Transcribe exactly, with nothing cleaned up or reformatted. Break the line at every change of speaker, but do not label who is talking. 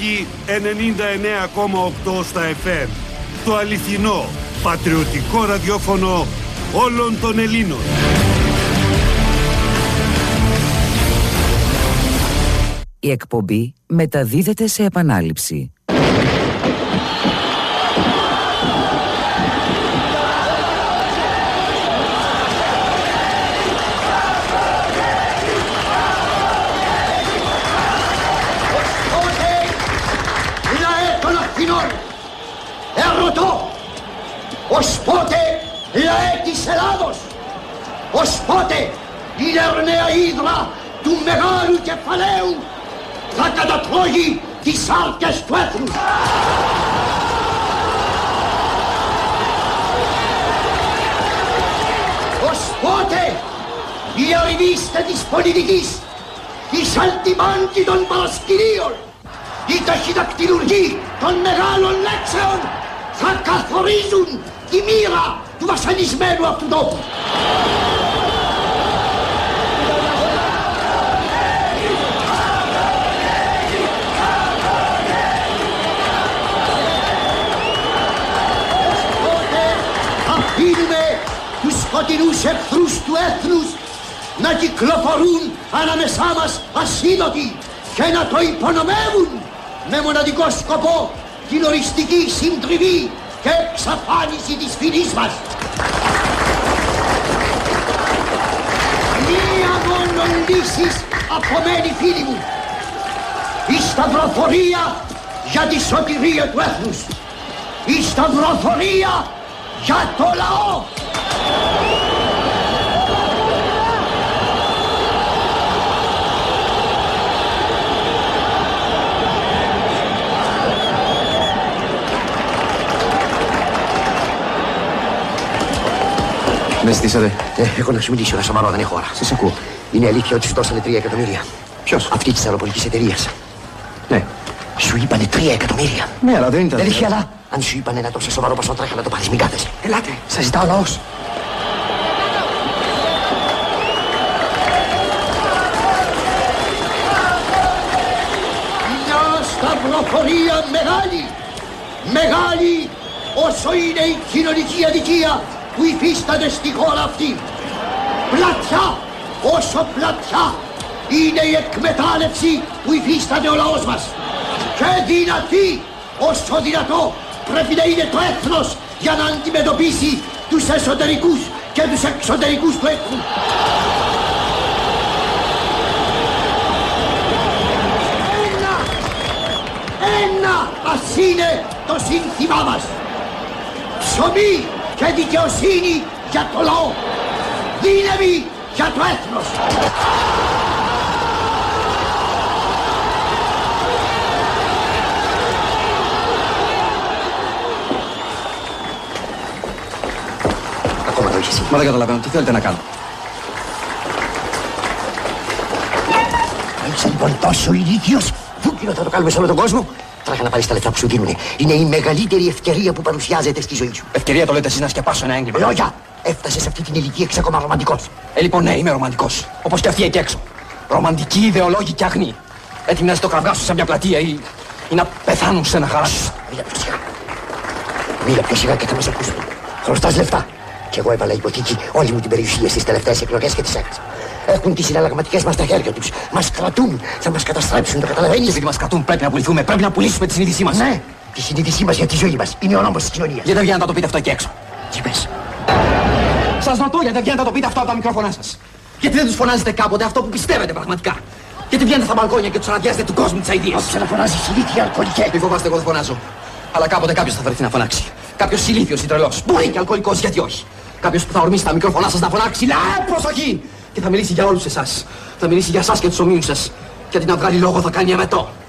Νίκη ενενήντα εννέα κόμμα οκτώ στα εφ εμ. Το αληθινό, πατριωτικό ραδιόφωνο όλων των Ελλήνων.
Η εκπομπή μεταδίδεται σε επανάληψη.
Ερωτώ, ως πότε λαέ της Ελλάδος, ως πότε η λερναία ύδρα του μεγάλου κεφαλαίου θα κατατρώγει τις άρκες του έθνους. Ως πότε οι arriviste της πολιτικής, οι σαλτιμάνκοι των παρασκηνίων, οι ταχυδακτηλουργοί των μεγάλων λέξεων θα καθορίζουν τη μοίρα του βασανισμένου αυτού τόπου. Οπότε αφήνουμε τους σκοτεινούς εχθρούς του έθνους να κυκλοφορούν ανάμεσά μας ασίδωτοι και να το υπονομεύουν με μοναδικό σκοπό την οριστική συντριβή και εξαφάνιση της φυλής μας. Μία μόνο λύσης απομένει, φίλοι μου. Η σταυροφορία για τη σωτηρία του έθνους. Η σταυροφορία για το λαό.
Με ζητήσατε.
Ε, έχω να σου μιλήσω, ένα σοβαρό, δεν έχω ώρα.
Σας ακούω.
Είναι αλήθεια ότι σου δώσανε τρία εκατομμύρια.
Ποιος?
Αυτή της αεροπορικής εταιρείας.
Ναι.
Σου είπανε τρία εκατομμύρια.
Ναι, αλλά δεν ήταν.
Δεν έχει αλλά. Αν σου είπανε ένα τόσο σοβαρό ποσό, τρέχα να το πάρεις, μην κάθεσαι.
Ελάτε, σας ζητά ο λαός.
Μια σταυροφορία μεγάλη. Μεγάλη όσο είναι η κοινωνική αδικία που υφίσταται στη χώρα αυτή. Πλατιά όσο πλατιά είναι η εκμετάλλευση που υφίσταται ο λαός μας. Και δυνατή όσο δυνατό πρέπει να είναι το έθνος για να αντιμετωπίσει τους εσωτερικούς και τους εξωτερικούς του έθνου. Ένα, ένα ας είναι το σύνθημά μας. Ψωμί και δικαιοσύνη για το λαό. Δύναμη για το έθνος.
Ακόμα το έχεις. Μα δεν καταλαβαίνω. Τι θέλετε να κάνω.
Είσαι λοιπόν τόσο ηλίθιος. Φούκκινο θα το κάνουμε σε όλο τον κόσμο. Τρέχα να πάρεις τα λεφτά που σου δίνουνε. Είναι η μεγαλύτερη ευκαιρία που παρουσιάζεται στη ζωή σου.
Ευκαιρία το λέτε εσείς να σκεπάσω ένα έγκλημα.
Λόγια! Έφτασες σε αυτή την ηλικία και ακόμα ρομαντικός.
Ε, λοιπόν, ναι, είμαι ρομαντικός. Όπως και αυτοί εκεί έξω. Ρομαντικοί, ιδεολόγοι και αγνοί. Έτοιμοι να ζητοκραυγάσουν σε μια πλατεία ή, ή να πεθάνουν σε ένα χαράτσι.
Μίλα πιο σιγά. Μίλα πιο σιγά και θα μας ακούσουν. Χρωστάς λεφτά. Κι εγώ έβαλα υποθήκη όλη μου την περιουσία στις τελευταίες εκλογές και τις έχασα. Έχουν τις συναλλαγματικές μας στα χέρια τους. Μας κρατούν, θα μας καταστρέψουν, το καταλαβαίνεις.
Γιατί μας κρατούν, πρέπει να πουληθούμε, πρέπει να πουλήσουμε τη συνείδησή μας.
Ναι, τη συνείδησή μας για τη ζωή μας. Είναι ο νόμος της κοινωνίας.
Γιατί δεν βγαίνετε να το πείτε αυτό εκεί έξω.
Τι πες.
Σας ρωτώ γιατί δεν βγαίνετε να το πείτε αυτό από τα μικρόφωνά σας. Γιατί δεν τους φωνάζετε κάποτε αυτό που πιστεύετε πραγματικά. Γιατί βγαίνετε στα μπαλκόνια και τους αναδιάζετε του κόσμου τις αηδίες.
Όχι να φωνάζεις ηλίθια αλκοολικέ.
Μη φοβάστε, εγώ δεν φωνάζω. Αλλά κάποτε κάποιος θα βρεθεί να φωνάξει. Κάποιος ηλίθιος ή τρελός. Μπορεί και αλκοολικός, γιατί όχι. Κάποιος που θα ορμήσει τα μικρόφωνά σας να φωνάξει. Λα, προσοχή! Και θα μιλήσει για όλους εσάς. Θα μιλήσει για εσάς και τους ομοίους σας. Και αντί να βγάλει λόγο θα κάνει εμετό.